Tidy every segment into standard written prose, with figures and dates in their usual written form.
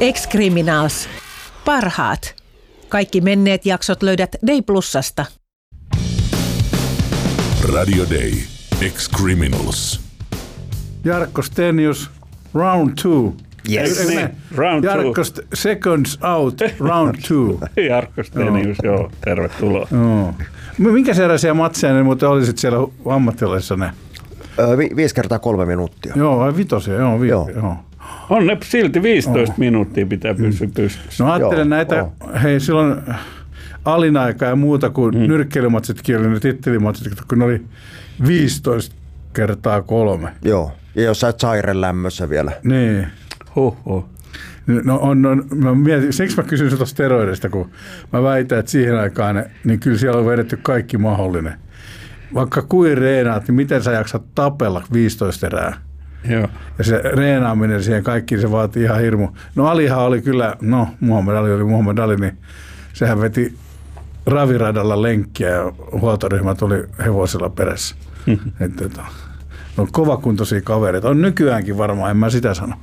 Ex-Criminals. Parhaat. Kaikki menneet jaksot löydät Day Plusasta. Radio Day. Ex-Criminals. Jarkko Stenius, round 2. Yes. Round Jarkko seconds out, round 2. Jarkko Stenius, joo, tervetuloa. Joo. Minkä sellaisia matseja ne muuten olisit siellä ammattilaisissa ne? 5 kertaa 3 minuuttia. Joo, vai vitosia, joo. On ne silti 15 minuuttia pitää pysyä pystyssä. No ajattelen näitä, hei silloin alinaika ja muuta kuin nyrkkeilymatsitkin oli ne tittelimatsit, kun ne oli 15 kertaa 3. Joo, ja jos sä et sairen lämmössä vielä. Niin. Huhhuh. No mä mietin, siksi mä kysyn sulta steroideista, kun mä väitän, että siihen aikaan niin kyllä siellä on vedetty kaikki mahdollinen. Vaikka kuin reenaat, niin miten sä jaksat tapella 15 erää? Joo. Ja se reenaaminen siihen kaikkiin, se vaatii ihan hirmu. No Alihan oli kyllä, Muhammad Ali oli Muhammad Ali, niin sehän veti raviradalla lenkkiä ja huoltoryhmät oli hevosella perässä. No kovakuntoisia kavereita. On nykyäänkin varmaan, en mä sitä sano.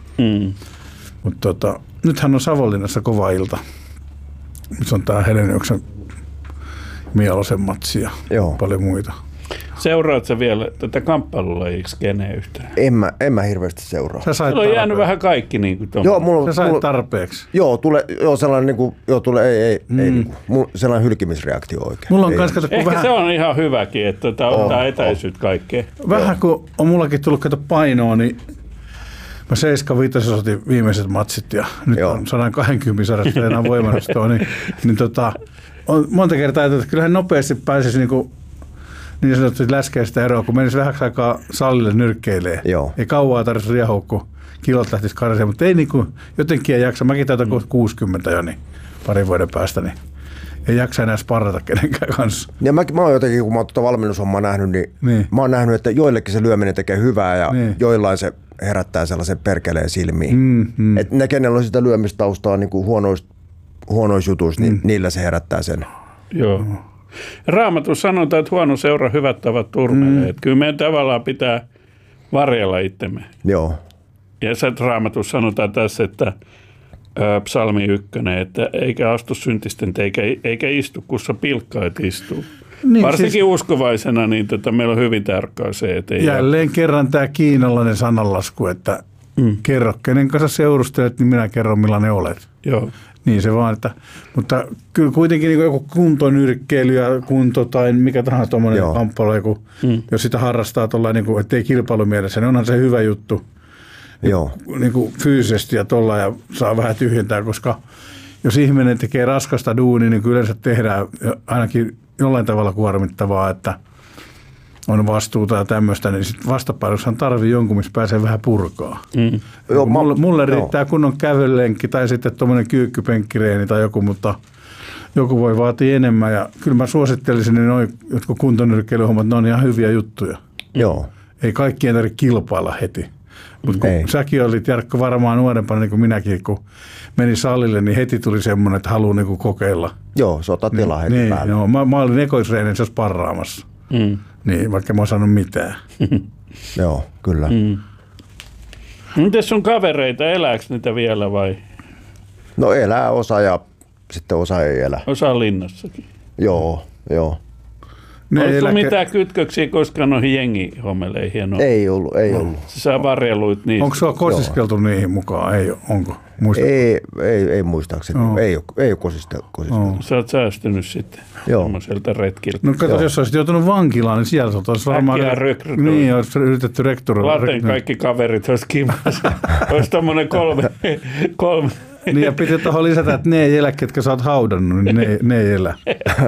Mutta nythän on Savonlinnassa kova ilta. Se on tää Heleniuksen Mielosen matsi ja paljon muita. Seuraat sä vielä tätä kamppailulajiksi keneen yhtään? En mä hirveästi seuraa. Sulla on jäänyt vähän kaikki niin kuin Sä sait tarpeeksi. Sellainen niinku, ei niinku, sellainen hylkimisreaktio oikein. Mulla on kans kato, ehkä se on ihan hyväkin, että ottaa etäisyyt kaikkeen. Vähän kun on mullakin tullut painoa, niin mä 7-5 otin viimeiset matsit ja nyt on 120 sarjasta enää voimannostoa, niin on monta kertaa ajatellut, että kyllähän nopeasti pääsisi niin sanotusti läskeistä eroa, kun menisi vähäksi aikaa salille nyrkkeilee. Ei kauaa tarvitsisi riehua, kun kilot lähtisi karsemaan, mutta ei jotenkin ei jaksa. Mäkin täytän 60 jo, niin parin vuoden päästä, niin ei jaksa enää sparrata kenenkään kanssa. Ja mä oon jotenkin, kun mä oon valmennushommaa nähnyt, niin mä oon nähnyt, että joillekin se lyöminen tekee hyvää ja joillain se herättää sellaisen perkeleen silmiin. Että ne, kenellä on sitä lyömistaustaa niin kuin huonoissa jutuissa, niin niillä se herättää sen. Joo. Raamatussa sanotaan, että huono seura hyvät tavat turmelee. Kyllä meidän tavallaan pitää varjella itsemme. Joo. Ja Raamatussa sanotaan tässä, että psalmi 1, että eikä astu syntisten eikä istu, kussa pilkkaat istuu. Niin, varsinkin siis uskovaisena, niin meillä on hyvin tärkeää se, että jälleen kerran tämä kiinalainen sananlasku, että kerro, kenen kanssa seurustelet, niin minä kerron, millainen olet. Joo. Niin se vaan, mutta kyllä kuitenkin niin joku kuntonyrkkeily ja kunto tai mikä tahansa tuommoinen kamppailu, jos sitä harrastaa tuollainen, niin ettei kilpailumielessä, niin onhan se hyvä juttu niin kuin fyysisesti ja tuolla ja saa vähän tyhjentää, koska jos ihminen tekee raskasta duunia, niin kyllä yleensä tehdään ainakin jollain tavalla kuormittavaa, että on vastuuta ja tämmöistä, niin sitten vastapainoksaan tarvii jonkun, missä pääsee vähän purkaa. Mulle riittää kunnon kävelylenkki tai sitten tuommoinen kyykkypenkkireeni tai joku, mutta joku voi vaatia enemmän. Ja kyllä mä suosittelisin, niin noin jotkut kuntonyrkkeilyhommat, ne on ihan hyviä juttuja. Ei kaikkien tarvitse kilpailla heti. Mutta kun säkin olit, Jarkko, varmaan nuorempana niin kuin minäkin, kun meni salille, niin heti tuli semmoinen, että haluaa niin kokeilla. Joo, se ottaa tilaa heti päälle. Joo, mä olin ekoisreenissä sparraamassa. Niin, vaikka mä oon sanonut mitään. Joo, kyllä. Mites sun kavereita, elääkö niitä vielä vai? No elää osa ja sitten osa ei elä. Osa on linnassakin. Joo. Onko sulla mitään kytköksiä koskaan noihin jengihommeleihin? Ei ollut. Sä varjeluit niistä. Onko sua kosiskeltu niihin mukaan? Onko? Ei muistaakseni. Ei ole kosiskeltu. Sä oot säästynyt sitten semmoiselta retkiltä. No kato, jos olisit joutunut vankilaan, niin siellä olisi varmaan niin, olisi yritetty rekrytoida. Laten kaikki kaverit olisi kimmassa. Olisi tommoinen kolme. Niin ja piti tuohon lisätä, että ne ei elä, ketkä sä oot haudannut, niin ne ei elä.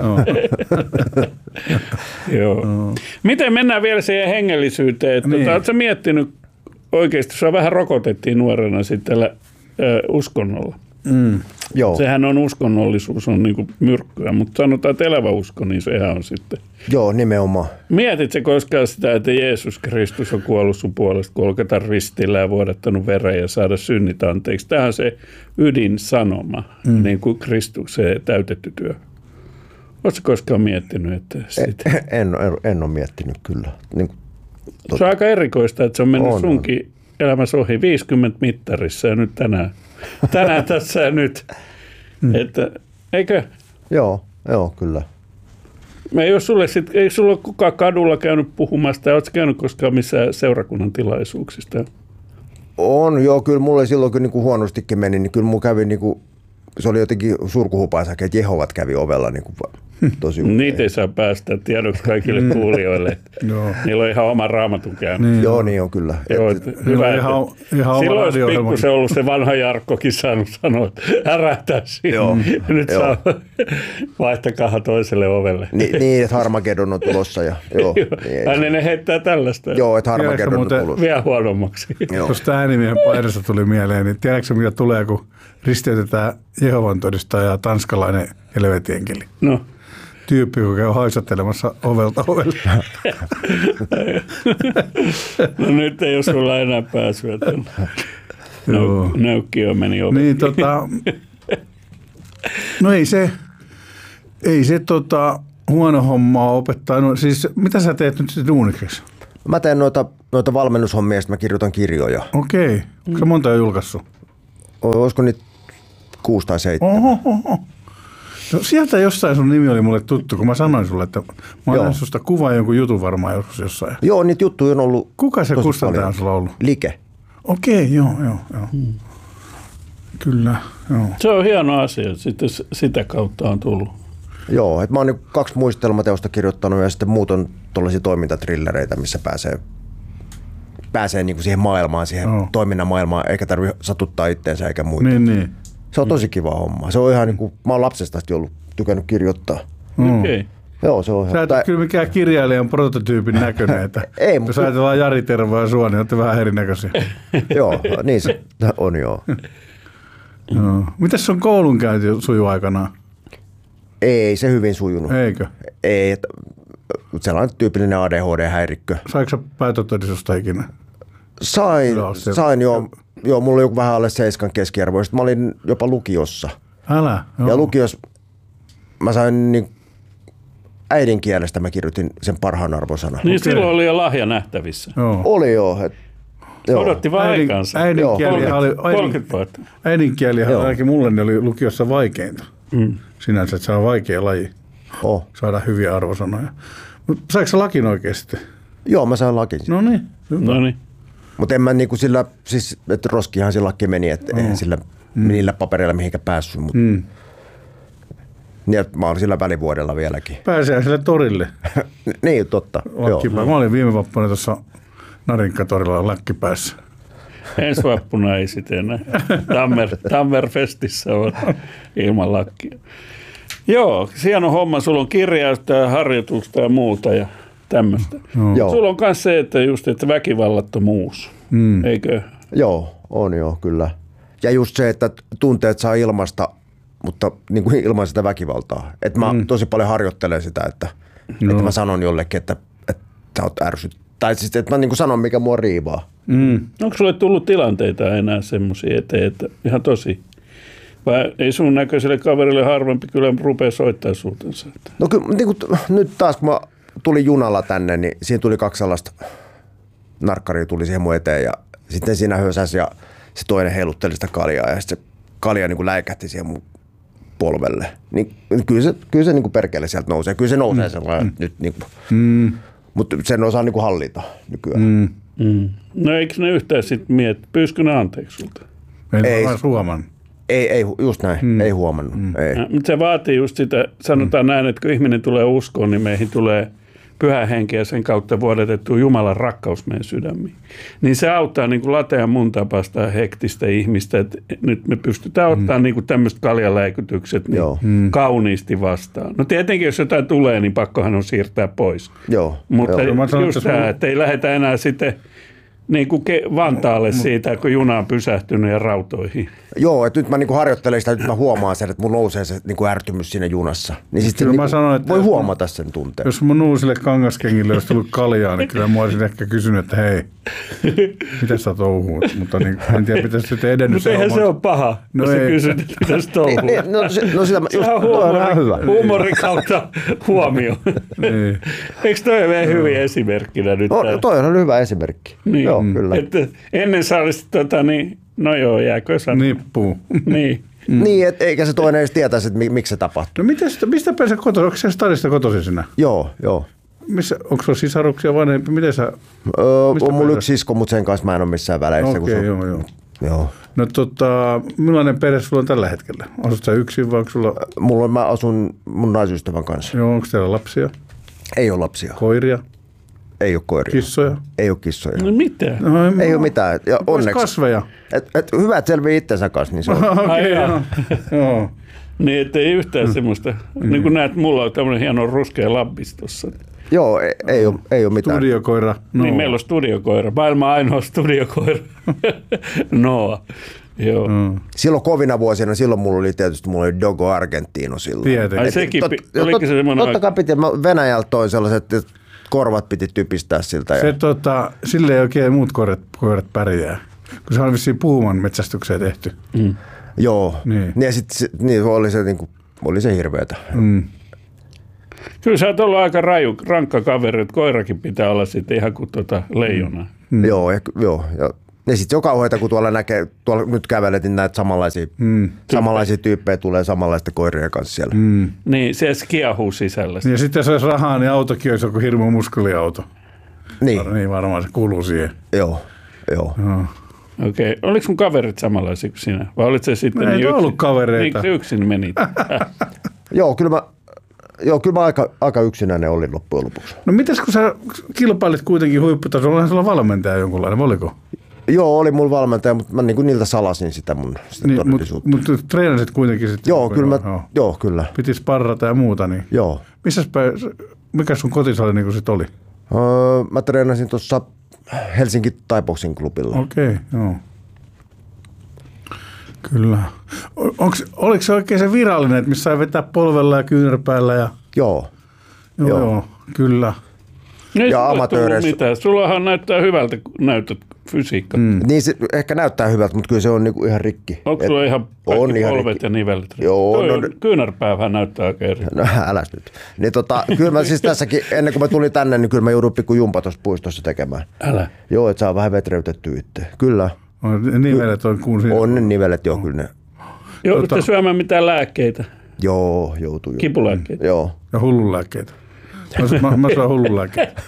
Joo. Miten mennään vielä siihen hengellisyyteen? Oletko sä miettinyt oikeasti, sua vähän rokotettiin nuorena sitten uskonnolla. Joo. Sehän on uskonnollisuus, on niin kuin myrkkyä, mutta sanotaan, että elävä usko, niin sehän on sitten. Joo, nimenomaan. Mietitkö koskaan sitä, että Jeesus Kristus on kuollut sun puolesta Golgatan ristillä ja vuodattanut veren ja saada synnit anteeksi? Tämä on se ydinsanoma, niin kuin Kristuksen täytetty työ. Oletko koskaan miettinyt, että sitä? En ole miettinyt kyllä. Niin se on aika erikoista, että se on mennyt sunkin elämässä ohi 50 mittarissa ja nyt tänään tässä ja nyt. Että, eikö? Joo, kyllä. Eikö sulla ole kukaan kadulla käynyt puhumasta, oletko käynyt koskaan missään seurakunnan tilaisuuksista? On, joo, kyllä mulle silloin kun niinku huonostikin meni, niin kyllä mulla kävi niinku, se oli jotenkin surkuhupaisakin, että Jehovat kävi ovella niinku tosi usein. Niitä ei saa päästä tiedoksi kaikille kuulijoille. Niillä on ihan oma raamatun käynyt. Niin, joo, niin on kyllä. Joo, hyvä, ihan silloin olisi pikkusen ollut se vanha Jarkkokin saanut sanoa, että ärähtää siinä. Joo, nyt saa vaihtakaa toiselle ovelle. Niin, että Harmageddon on tulossa. Ja, joo, niin ne heittää tällaista. Joo, että Harmageddon on tulossa. Vielä huonommaksi. Tuosta äänimiehen paidasta tuli mieleen, niin tiedätkö mitä tulee, kun risteytetään Jehovan todistaja ja tanskalainen helvetienkeli? No. Tyyppi, joka käy haisattelemassa ovelta ovelle. No nyt ei ole sulla enää pääsyä. Nöykkiö meni ovelle. Niin, no ei se huono hommaa opettaa. No, siis mitä sä teet nyt sitten duuniksi? Mä teen noita valmennushommia ja sitten mä kirjoitan kirjoja. Okei. Onko sä monta jo julkaissut? Olisiko niitä 6 tai 7? Oho. No sieltä jossain sun nimi oli mulle tuttu, kun mä sanoin sulle, että mä olen susta kuvaa jonkun jutun varmaan jossain. Joo, niitä juttuja on ollut. Kuka se kustantaja on sulla ollut? Like. Okei, joo. Kyllä, joo. Se on hieno asia, että sitten sitä kautta on tullut. Joo, että mä oon 2 muistelmateosta kirjoittanut ja sitten muut on tuollaisia toimintatrillereitä, missä pääsee niinku siihen maailmaan, siihen toiminnan maailmaan, eikä tarvitse satuttaa itteensä eikä muita. Niin. Se on tosi kiva homma. Se on ihan niinku, mä oon lapsesta asti ollut tykännyt kirjoittaa. Okei. Joo, se on. Sä et ole kyllä mikään kirjailijan prototyypin näköinen, että ei, jos ajatellaan Jari Tervoa ja sua, niin olette vähän erinäköisiä. Joo, niin se on joo. Mitäs sun koulunkäynti sujuu aikanaan? Ei se hyvin sujunut. Eikö? Ei, sellainen tyypillinen ADHD-häirikkö. Saiko sä päätötodistusta ikinä? Sain joo. Joo, mulla oli joku vähän alle 7 keskiarvoa. Sitten mä olin jopa lukiossa. Älä? Joo. Ja lukiossa mä sain niin äidinkielestä mä kirjoitin sen parhaan arvosanan. Niin silloin oli jo lahja nähtävissä. Joo. Oli joo. Odotti vaan aikansa. Äidinkielihän ainakin mulle oli lukiossa vaikeinta. Sinänsä, että se on vaikea laji. Saada hyviä arvosanoja. Saiko sä lakin oikeasti? Joo, mä sain lakin. No niin. Mutta en mä niinku sillä, siis että roskihan se lakki meni, että eihän sillä niillä papereilla mihinkä päässyt. Niin, mä olin sillä välivuodella vieläkin. Pääsee sille torille. Niin, totta. Mä olin viime vappuna tuossa Narinkkatorilla lakkipäässä. Ensi vappuna ei sitten enää. Tammerfestissä on ilman lakkia. Joo, hieno homma. Sulla on kirjausta ja harjoitusta ja muuta ja tämmöistä. Sulla on myös se, että väkivallattomuus, eikö? Joo, on joo, kyllä. Ja just se, että tunteet saa ilmaista, mutta niin kuin ilman sitä väkivaltaa. Että mä tosi paljon harjoittelen sitä, että mä sanon jollekin, että sä oot ärsyt. Tai siis, että mä niin kuin sanon, mikä mua riivaa. Onko sulle tullut tilanteita enää semmoisia eteen, että ihan tosi? Vai ei sun näköiselle kaverille harvempi kyllä rupea soittaa suutensa? No kyllä, niin kuin, nyt taas kun mä tulin junalla tänne, niin siinä tuli 2 sellaista narkkaria tuli siihen mun eteen ja sitten siinä hösäsi ja se toinen heilutteli sitä kaljaa ja sitten se kalja niin kuin läikähti siihen mun polvelle. Niin kyllä se niin kuin perkele sieltä nousee. Kyllä se nousee sellainen nyt niin kuin. Mutta sen osaa niin kuin hallita nykyään. No eikö ne yhtään sitten miettiä, pyyskö ne anteeksi sulta? Ei huomannut. Ei, just näin. Ei huomannut. Mutta se vaatii just sitä, sanotaan näin, että kun ihminen tulee uskoon, niin meihin tulee pyhä henki ja sen kautta vuodatettu Jumalan rakkaus meidän sydämiin. Niin se auttaa niin kuin latean mun tapasta hektistä ihmistä, että nyt me pystytään ottamaan niin kuin tämmöiset kaljaläikytykset niin kauniisti vastaan. No tietenkin, jos jotain tulee, niin pakkohan on siirtää pois. Mutta just tämä, että ei lähdetä enää sitten niin kuin Vantaalle siitä, kun juna on pysähtynyt ja rautoihin. Joo, että nyt mä niinku harjoittelen sitä, nyt mä huomaan sen, että mun nousee se niinku ärtymys siinä junassa. Niin sitten niinku voi huomata sen tunteen. Jos mun uusille kangaskengille olisi tullut kaljaa, niin kyllä mä olisin ehkä kysynyt, että hei, mitä sä touhuut? Mutta niin, en tiedä, pitäisi sitten edennyt. Mutta eihän se ole paha, jos sä kysyt, että mitä sä touhuut. No sitä just, huumorin kautta huomio. Eikö toi ole hyviä esimerkkinä nyt? Toi on hyvä esimerkki. Niin. Joo, kyllä. Että ennen sä olisit, no joo, jääkö sanoa? Nippuu. Niin. Niin, eikä se toinen edes tietäisi, että miksi se tapahtuu. No mistä pääsee kotoisin? Onko se Stadista kotoisin sinä? Joo. Onko sulla sisaruksia vanhempi? Miten sä... on mulla yksi sisko, mutta sen kanssa mä en ole missään väleissä. Okei, joo. No millainen perhe sulla on tällä hetkellä? Asut sä yksin vai onko sulla... Mä asun mun naisystävän kanssa. Joo, onko teillä lapsia? Ei ole lapsia. Koiria? Ei ole koiria. Kissoja? Ei ole kissoja. No mitä? Ei ole mitään. Ja onneksi. Kasveja? Hyvä, että selviää itsensä kanssa, niin se on. Ai joo. Niin, ettei yhtään semmoista. Niin kuin näet, mulla on tämmöinen hieno ruskea labbis tossa. Joo, ei ole mitään. Studiokoira. No. Niin, meillä on studiokoira. Maailman ainoa studiokoira. Noa. Joo. Silloin kovina vuosina, mulla oli Dogo Argentino silloin. Tietenkin. Ai sekin, oliko se semmoinen... Totta kai piti, Venäjältä toi sellaiset, että korvat piti typistää siltä. Se sille ei oikein muut koirat pärjää, kun se on vissiin puhuman metsästykseen tehty. Joo, niin. Ja sitten oli se hirveetä. Kyllä sä oot ollut aika rankka kaveri, että koirakin pitää olla sitten ihan kuin leijona. Joo. Ja sitten joka hoita, kun tuolla nyt kävelet, niin näitä samanlaisia tyyppejä tulee samanlaista koirien kanssa siellä. Niin, se kiehuu sisällä. Ja sitten jos olisi rahaa, niin autokin olisi joku hirmu muskuliauto. Niin varmaan se kuuluu siihen. Joo. Okei. Oliko sun kaverit samanlaisia kuin sinä? Vai olit se sitten ei ollut kavereita. Niin yksin menit? Joo, kyllä mä aika yksinäinen olin loppujen lopuksi. No mitäs kun sä kilpailit kuitenkin huipputasolla, onhan sulla valmentaja jonkunlainen, oliko? Joo, oli mulla valmentaja, mutta mä niiltä salasin sitä todellisuutta. Mutta treenasit kuitenkin sitten? Joo, kyllä. Piti sparrata ja muuta, niin? Joo. Mikä sun kotisali niin sitten oli? Mä treenasin tuossa Helsinki Thai Boxing Clubilla. Okei, joo. Kyllä. Oliko se oikein se virallinen, että missä sai vetää polvella ja kyynärpäällä? Ja... Joo, kyllä. Ja amatööreissä. Sullahan näyttää hyvältä näytöt fysiikka. Niin se ehkä näyttää hyvältä, mutta kyllä se on niinku ihan rikki. Onko sulla ihan kaikki polvet ja nivelet? Joo. Kyynärpäähän näyttää aika eri. No äläs nyt. Niin kyllä mä siis tässäkin, ennen kuin mä tulin tänne, niin kyllä mä joudun pikku jumpa tuossa puistossa tekemään. Älä. Joo, että saa vähän vetreytettyä itse. Kyllä. Nivelet on kuun siinä. On ne nivelet, joo, kyllä ne. Joudutte syömään mitään lääkkeitä? Joo, joutuu. Kipulääkkeitä? Joo. Ja hullunlääkkeitä. Mä saan hullunlääkkeitä.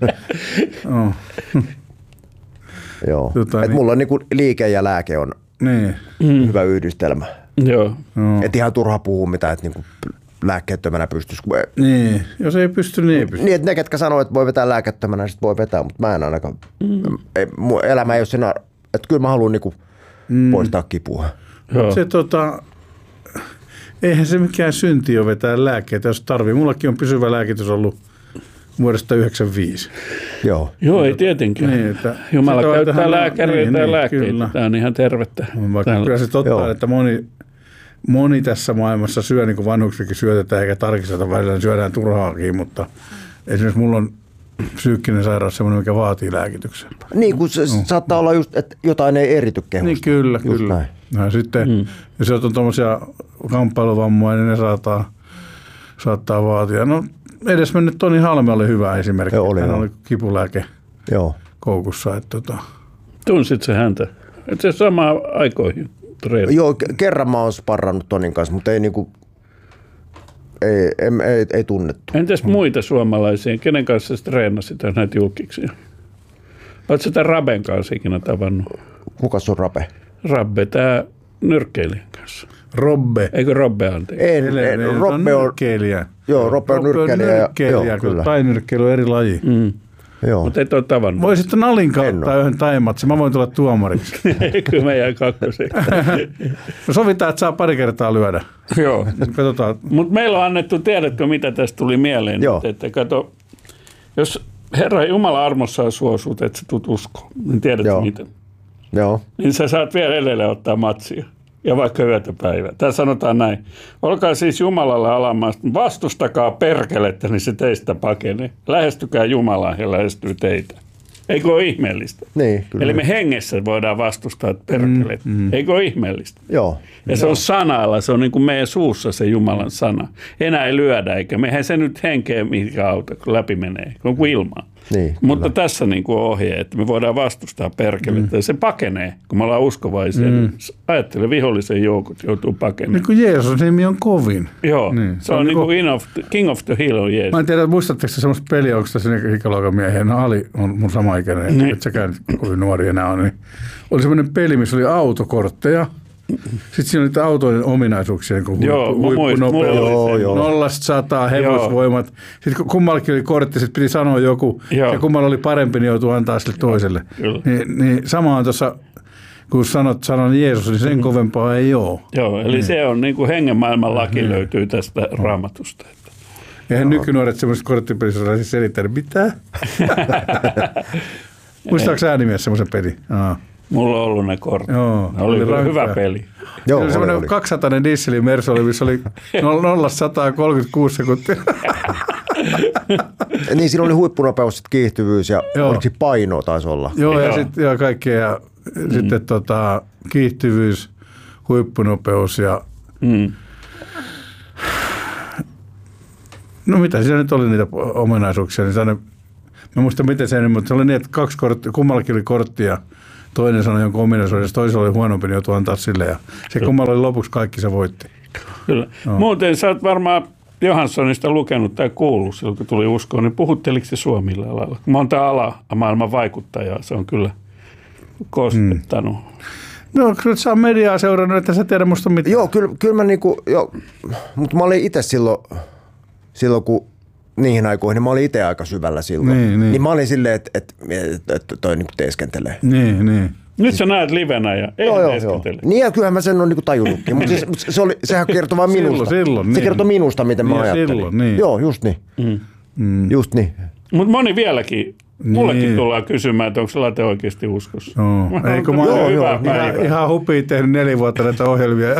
Joo. Et mulla on niinku liike ja lääke on hyvä yhdistelmä. Joo. Et ihan turha puhua mitään, että niinku lääkkeettömänä pystyisi. Niin, jos ei pysty, niin ei pysty. Niin, että ne, ketkä sanoo, että voi vetää lääkkeettömänä, niin sit voi vetää, mutta mä en ainakaan. Mun elämä ei ole siinä, että kyllä mä haluan niinku poistaa kipua. Se eihän se mikään synti ole vetää lääkkeitä, jos tarvii. Mullakin on pysyvä lääkitys ollut vuodesta 1995. Joo, ei tietenkään. Niin, Jumala käyttää lääkäreitä ja lääkkeitä. Kyllä. Tämä on ihan tervettä. Kyllä se totta, että moni tässä maailmassa syö, niin kuin vanhuksikin syötetään, eikä tarkisteta, välillä syödään turhaakin, mutta esimerkiksi mulla on psyykkinen sairaus sellainen, mikä vaatii lääkityksen. Niin, kun se saattaa olla just, että jotain ei erity kehosta. Niin, kyllä. Ja sitten, jos on tuommoisia kamppailuvammoja, niin ne saattaa vaatia. No, edesmennyt Toni Halme oli hyvä esimerkki. Hän oli kipulääke koukussa. Tunsit se häntä? Et se samaan aikoihin treenasi? Joo, kerran mä oon sparrannut Tonin kanssa, mutta ei niinku... Ei tunnettu. Entäs muita suomalaisia? Kenen kanssa treenasit näitä julkiksia? Oletko sitä Raben kanssa ikinä tavannut? Kukas on Rabe? Rabbe, tämä nyrkkeilijän kanssa. Robbe. Eikö Robbe anteeksi? Ei, Robbe on nyrkkeilijä. Joo, Robbe on nyrkkeilijä. Joo, kyllä. Tai-nyrkkeily on eri laji. Joo. Mutta et ole tavannut. Voisit Nalin kautta yhden taimatsi. Mä voin tulla tuomariksi. Kyllä mä jään kakkoseksi. No sovitaan, että saa pari kertaa lyödä. Joo. Katsotaan. Mutta meillä on annettu, tiedätkö mitä tästä tuli mieleen? Joo. Että kato, jos Herra Jumala armossaan suosut, että sä tulet uskoon, niin tiedätkö miten? Joo. Niin sä saat vielä edelleen ottaa matsia. Ja vaikka yötä päivää. Tää sanotaan näin. Olkaa siis Jumalalle alamaista. Vastustakaa perkelettä, niin se teistä pakenee. Lähestykää Jumalaa ja lähestyy teitä. Eikö ole ihmeellistä? Niin, kyllä. Eli me hengessä voidaan vastustaa perkeleet. Eikö ole ihmeellistä? Joo. Ja se on sanalla, se on niin kuin meidän suussa se Jumalan sana. Enää ei lyödä, eikä mehän se nyt henkeä mikä auta, kun läpi menee, kun kuin ilmaa. Niin, mutta tässä niin kuin ohje, että me voidaan vastustaa perkeleitä. Se pakenee, kun me ollaan uskovaisia. Ajattele, vihollisen joukot joutuu pakenemaan. Niin kuin Jeesus nimi on kovin. Joo, niin. Se on niin kuin King of the Hill on Jeesus. Mä en tiedä, muistatteko se semmoista peliä, onko tässä ikäluokan miehiä? No Ali on mun sama ikäinen, niin. Että sekään kovin nuori enää on. Niin oli semmoinen peli, missä oli autokortteja. Sitten siinä oli niitä autojen ominaisuuksia, niin kuin huippunopeus, 0-100, hevosvoimat. Sitten kummallakin oli kortti, sitten piti sanoa joku, ja kummalla oli parempi, niin joutui antaa sille toiselle. Niin sama on tuossa, kun sanon Jeesus, niin sen kovempaa ei ole. Joo, eli se on niin kuin hengen maailman laki löytyy tästä Raamatusta. Eihän nykynuoret semmoisesta korttipelissä osaa siis selittää, mitä? Muistaako sä äänimies semmoisen pelin? Mulla on ollut ne kortit. Joo, oli hyvä peli. Joo, oli semmoinen 200 dieselin Mersu oli, missä oli 0-136 sekuntia. Niin, siinä oli huippunopeus, kiihtyvyys ja oliko painoa taisi olla. Joo, ja sitten kaikkea. Ja sitten kiihtyvyys, huippunopeus ja... No mitä, siinä nyt oli niitä ominaisuuksia. Niin mä muistan miten se, mutta se oli niin, että kaksi korttia, kummallakin oli korttia. Toinen sanoi jonkun ominaisuudessa, toisella oli huonompi, niin joutui antaa sille. Ja se kummalla oli lopuksi kaikki, se voitti. Kyllä. No. Muuten sä oot varmaan Johanssonista lukenut tai kuullut silloin, kun tuli uskoon, niin puhutteliko se suomilla alalla? Monta ala-maailman vaikuttajaa se on kyllä koskettanut. No, kyllä sä oot mediaa seurannut, että sä tiedä musta mitään. Joo, kyllä mä niinku, mutta mä olin itse silloin kun niihin aikoihin, niin mä olin itse aika syvällä silloin. Niin mä olin silleen, että toi niinku teeskentelee. Niin. Nyt sä näet livenä ja ei teeskentele. Niin ja kyllähän mä sen on niinku tajunnutkin, mutta sehän kertoo vaan minusta. Silloin, se kertoo minusta, miten mä ajattelin. Silloin, niin. Joo, just niin. Just niin. Mutta moni vieläkin. Mullekin tullaan kysymään, että onko se late oikeasti uskossa. Eikö mä oon ihan hupia tehnyt 4 vuotta näitä ohjelmia.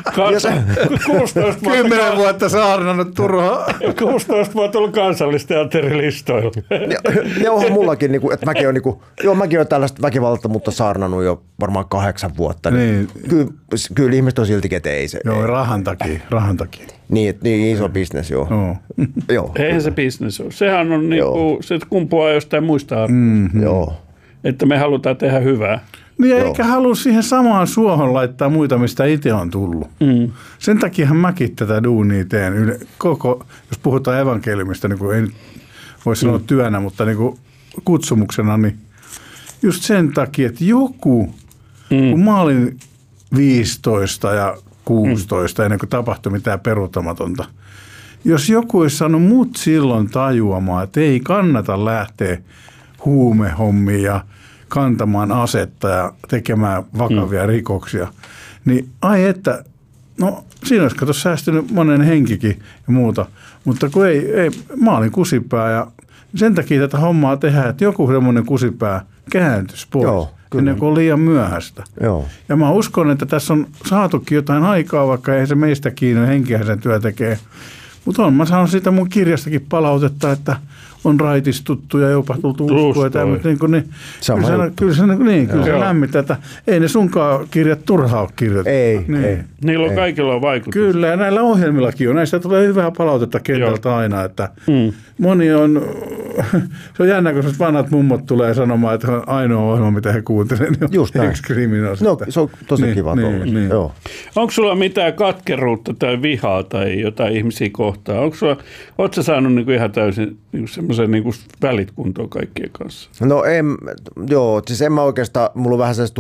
10 vuotta saarnannut turhaa. 16 vuotta ollut Kansallisteatterilistoilla. Ne onhan mullakin, että mäkin olen tällaista väkivaltaa, mutta saarnannut jo varmaan 8 vuotta. Niin. Kyllä ihmiset on siltikin, että ei se. Joo, rahan takia. Niin iso bisnes, joo. Eihän se bisnes ole. Sehän on niinku, se kumpuaa jostain muista arvoista. Joo. Että me halutaan tehdä hyvää. Niin eikä halua siihen samaan suohon laittaa muita, mistä itse on tullut. Sen takiahan mäkin tätä duunia teen. Jos puhutaan evankeliumista, niin kuin ei voi sanoa työnä, mutta niin kuin kutsumuksena, niin just sen takia, että joku, kun mä olin 15 ja 16 ennen kuin tapahtui mitään peruuttamatonta, jos joku olisi saanut mut silloin tajuamaan, että ei kannata lähteä huumehommiin ja kantamaan asetta ja tekemään vakavia rikoksia, niin siinä olisi kato säästynyt monen henkikin ja muuta, mutta kun ei mä olin kusipää ja sen takia tätä hommaa tehdään, että joku semmoinen kusipää kääntyisi pois. Joo, ennen kuin on liian myöhäistä. Joo. Ja mä uskon, että tässä on saatukin jotain aikaa, vaikka ei se meistä kiinni, henkiä sen työ tekee. Mutta mä saanut siitä mun kirjastakin palautetta, että on raitistuttu ja jopa tultu uskoa. Kyllä se lämmittää, että ei ne sunkaan kirjat turhaa ole kirjoitettu. Ei. Niillä on kaikilla on vaikutus. Kyllä, ja näillä ohjelmillakin on. Näistä tulee hyvää palautetta kentältä aina, että moni on, se on jännä, kun vanhat mummot tulee sanomaan, että on ainoa ohjelma, mitä he kuuntelevat, niin just näin. No, se on tosi kiva tuollaista. Joo. Onko sulla mitään katkeruutta tai vihaa tai jotain ihmisiä kohtaan? Oletko sä saanut niinku ihan täysin niinku semmoisen niinku välit kuntoon kaikkien kanssa? No siis en mä oikeastaan, mulla on vähän sellaista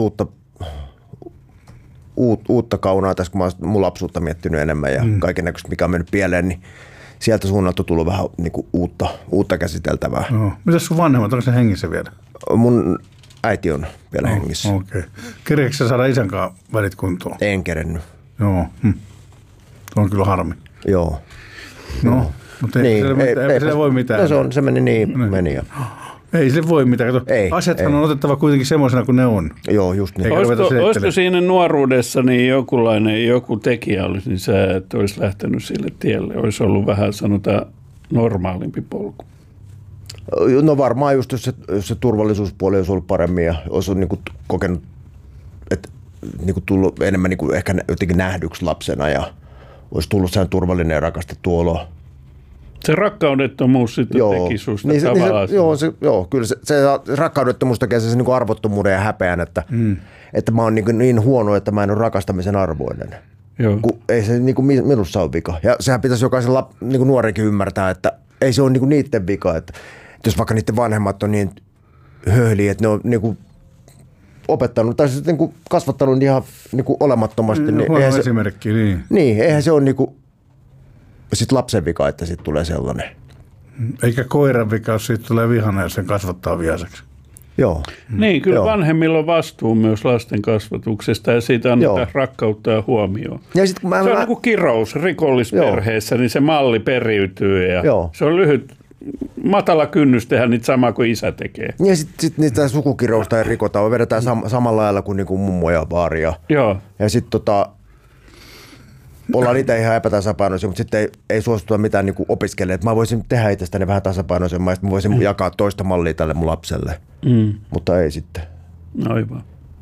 uutta kaunaa tässä, kun mä oon mun lapsuutta miettinyt enemmän ja kaikennäköistä, mikä on mennyt pieleen, niin sieltä suunnalta on tullut vähän niinku uutta käsiteltävää. No. Mitäs sun vanhemmat, onko se hengissä vielä? Mun äiti on vielä hengissä. Okei. Kereekö sä saada isän kanssa välit kuntoon? En kerennyt. Joo. Se on kyllä harmi. Joo. No, mutta ei se voi mitään. No se meni niin. Meni. Ei se voi mitään. Asiathan on otettava kuitenkin semmoisena kuin ne on. Joo, just niin. Olisiko siinä nuoruudessa niin joku tekijä olisi, niin sä et olisi lähtenyt sille tielle? Olisi ollut vähän, sanotaan, normaalimpi polku. No varmaan just, jos se turvallisuuspuoli olisi ollut paremmin ja olisi niin kuin kokenut, että niin kuin tullut enemmän niin kuin ehkä jotenkin nähdyksi lapsena ja olisi tullut sen turvallinen ja rakastettu olo. Se rakkaudettomuus sitten teki susta tavallaan. Joo, kyllä se rakkaudettomuus tekee se niin kuin arvottomuuden ja häpeän, että mä oon niin huono, että mä en ole rakastamisen arvoinen. Kun ei se niin kuin minussa ole vika. Ja sehän pitäisi jokaisen niin kuin nuorenkin ymmärtää, että ei se ole niin kuin niiden vika. Että jos vaikka niiden vanhemmat on niin höhliä, että ne on niin kuin opettanut tai niin kuin kasvattanut ihan niin kuin olemattomasti. Niin, huono esimerkki, niin. Niin, eihän se ole niin kuin sit lapsen vika, että siitä tulee sellainen. Eikä koiran vika, jos siitä tulee vihana ja sen kasvattaa vihaseksi. Joo. Niin, kyllä vanhemmilla on vastuu myös lasten kasvatuksesta ja siitä annetaan rakkautta ja huomioon. Ja sit, se on niin kuin kirous rikollisperheessä, niin se malli periytyy ja se on lyhyt, matala kynnys tehdä niitä samaa kuin isä tekee. Ja sitten niitä sukukirousta ei rikota, vedetään samalla lailla kuin niinku mummo ja vaari. Ja sitten ollaan niitä ihan epätasapainoisia, mutta sitten ei suostuta mitään niinku opiskelemaan. Että mä voisin tehdä itsestäni vähän tasapainoisemmin, että mä voisin jakaa toista mallia tälle mun lapselle. Mutta ei sitten. Aivan.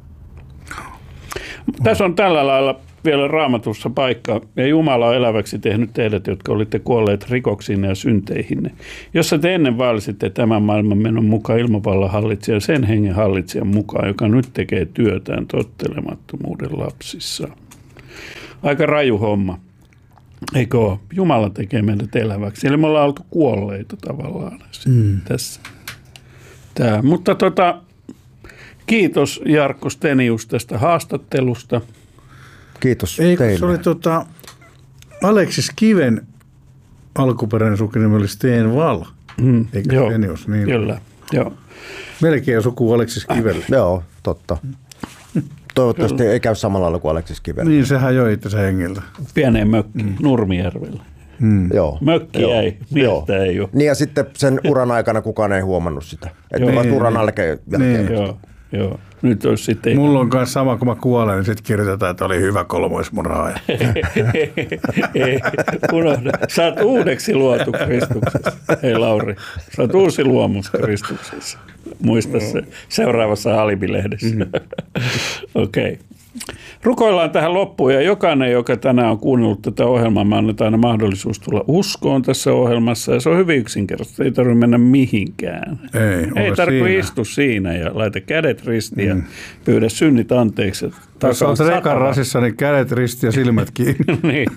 Tässä on tällä lailla vielä Raamatussa paikka, ja Jumala on eläväksi tehnyt teidät, jotka olitte kuolleet rikoksiinne ja synteihinne, jossa te ennen vaelsitte tämän maailman menon mukaan ilmavallan hallitsijan, sen hengen hallitsijan mukaan, joka nyt tekee työtään tottelemattomuuden lapsissa. Aika raju homma, eikö ole? Jumala tekee meidät eläväksi, eli me ollaan oltu kuolleita tavallaan tässä. Mutta kiitos Jarkko Stenius tästä haastattelusta. Kiitos teille. Se oli Aleksis Kiven alkuperäinen sukunimi oli Sten Wall, eikö Stenius? Niin. Kyllä, joo. Melkein suku Aleksis Kivelle. Joo, totta. Toivottavasti ei käy samalla lailla kuin Aleksis Kivelle. Niin, sehän joi itse hengiltä. Pieneen mökkiin, Nurmijärvellä. Joo. Mökki ei, miestä ei ole. Niin ja sitten sen uran aikana kukaan ei huomannut sitä. Että vasta uran jälkeen. Joo. Nyt olisi sitten... Mulla on myös sama, kun mä kuolen, niin sitten kirjoitetaan, että oli hyvä kolmoismurhaaja. Ei, unohda. Sä oot uudeksi luotu Kristuksessa. Hei Lauri, sä oot uusi luomus Kristuksessa. Muista se seuraavassa Alibi-lehdessä. Okei. Rukoillaan tähän loppuun ja jokainen, joka tänään on kuunnellut tätä ohjelmaa, me annetaan aina mahdollisuus tulla uskoon tässä ohjelmassa ja se on hyvin yksinkertaisesti, ei tarvitse mennä mihinkään. Ei tarvitse istua siinä ja laita kädet ristiin ja pyydä synnit anteeksi. Jos olet rekan rasissa, niin kädet ristiin ja silmät kiinni. Niin.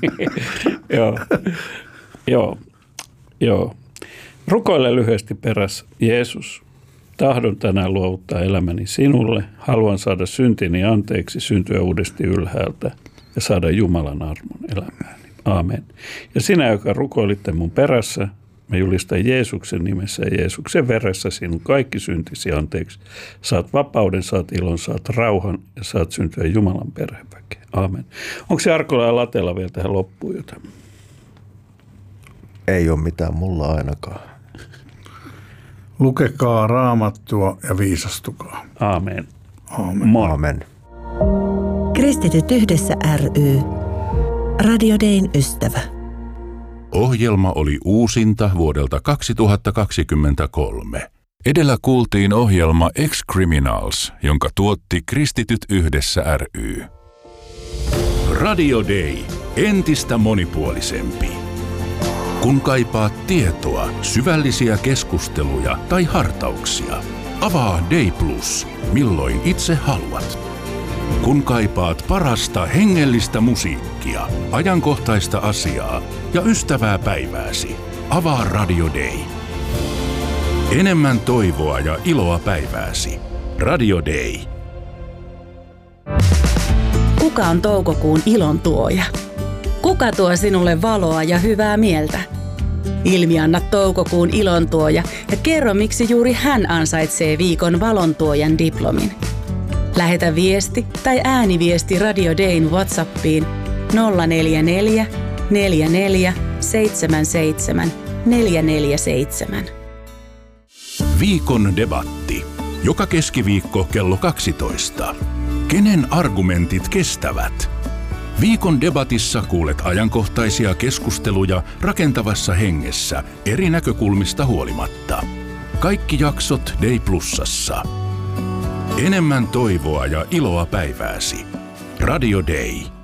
Joo. Rukoile lyhyesti perässä. Jeesus, tahdon tänään luovuttaa elämäni sinulle. Haluan saada syntini anteeksi, syntyä uudesti ylhäältä ja saada Jumalan armon elämääni. Aamen. Ja sinä, joka rukoilitte mun perässä, mä julistan Jeesuksen nimessä ja Jeesuksen veressä sinun kaikki syntisi anteeksi. Saat vapauden, saat ilon, saat rauhan ja saat syntyä Jumalan perheväkeen. Aamen. Onko se Arkola ja Latella vielä tähän loppuun jotain? Ei ole mitään mulla ainakaan. Lukekaa Raamattua ja viisastukaa. Aamen. Aamen. Kristityt yhdessä ry. Radio Dayn ystävä. Ohjelma oli uusinta vuodelta 2023. Edellä kuultiin ohjelma Ex-Criminals, jonka tuotti Kristityt yhdessä ry. Radio Day. Entistä monipuolisempi. Kun kaipaat tietoa, syvällisiä keskusteluja tai hartauksia, avaa Day Plus, milloin itse haluat. Kun kaipaat parasta hengellistä musiikkia, ajankohtaista asiaa ja ystävää päivääsi, avaa Radio Day. Enemmän toivoa ja iloa päivääsi. Radio Day. Kuka on toukokuun ilon tuoja? Kuka tuo sinulle valoa ja hyvää mieltä? Ilmianna toukokuun ilontuoja ja kerro, miksi juuri hän ansaitsee viikon valontuojan diplomin. Lähetä viesti tai ääniviesti Radio Dayn WhatsAppiin 044 44 77 447. Viikon debatti. Joka keskiviikko kello 12. Kenen argumentit kestävät? Viikon debatissa kuulet ajankohtaisia keskusteluja rakentavassa hengessä eri näkökulmista huolimatta. Kaikki jaksot Day Plusassa. Enemmän toivoa ja iloa päivääsi. Radio Day.